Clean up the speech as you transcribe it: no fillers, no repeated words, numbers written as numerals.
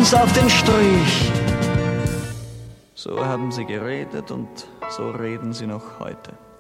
uns auf den Strich. So haben sie geredet und so reden sie noch heute.